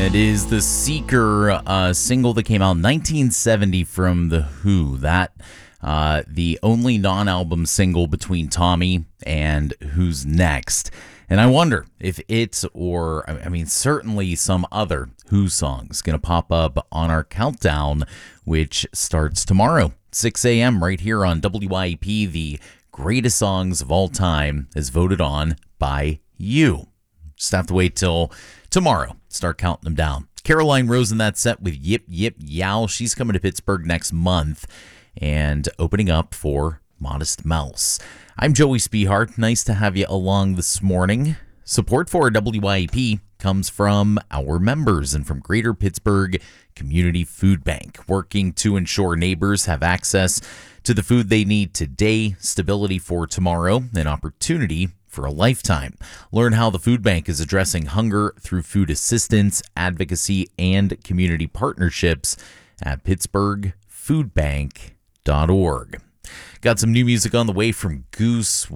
It is the Seeker single that came out in 1970 from The Who. That the only non-album single between Tommy and Who's Next. And I wonder if it's, or I mean, certainly some other Who songs going to pop up on our countdown, which starts tomorrow, 6 a.m. right here on WYEP. The greatest songs of all time is voted on by you. Just have to wait till tomorrow. Start counting them down. Caroline Rose in that set with Yip Yip Yow. She's coming to Pittsburgh next month and opening up for Modest Mouse. I'm Joey Spehart. Nice to have you along this morning. Support for WYEP comes from our members and from Greater Pittsburgh Community Food Bank, working to ensure neighbors have access to the food they need today, stability for tomorrow, and opportunity for a lifetime. Learn how the food bank is addressing hunger through food assistance, advocacy, and community partnerships at pittsburghfoodbank.org. Got some new music on the way from Goose.